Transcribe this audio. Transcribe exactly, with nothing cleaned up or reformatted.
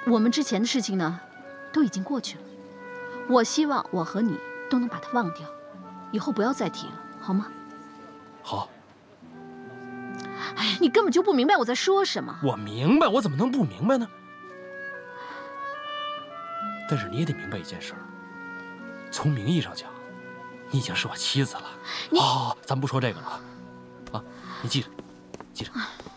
我们之前的事情呢，都已经过去了。我希望我和你都能把它忘掉，以后不要再提了，好吗？ 好。 哎，你根本就不明白我在说什么。 我明白，我怎么能不明白呢？但是你也得明白一件事儿，从名义上讲，你已经是我妻子了。 你， 好，好，好，咱不说这个了啊，啊，你记着，记着。